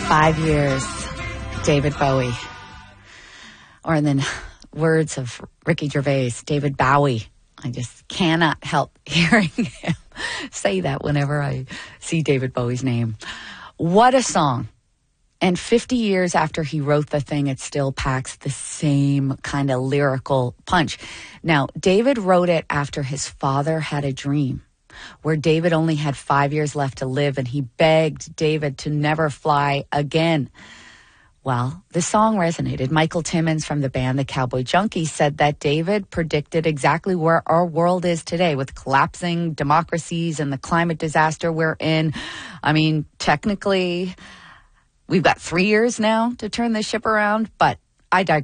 5 years, David Bowie. Or in the words of Ricky Gervais, David Bowie. I just cannot help hearing him say that whenever I see David Bowie's name. What a song. And 50 years after he wrote the thing, it still packs the same kind of lyrical punch. Now, David wrote it after his father had a dream where David only had 5 years left to live, and he begged David to never fly again. Well, the song resonated. Michael Timmons from the band The Cowboy Junkies said that David predicted exactly where our world is today with collapsing democracies and the climate disaster we're in. I mean, technically, we've got 3 years now to turn this ship around, but I digress.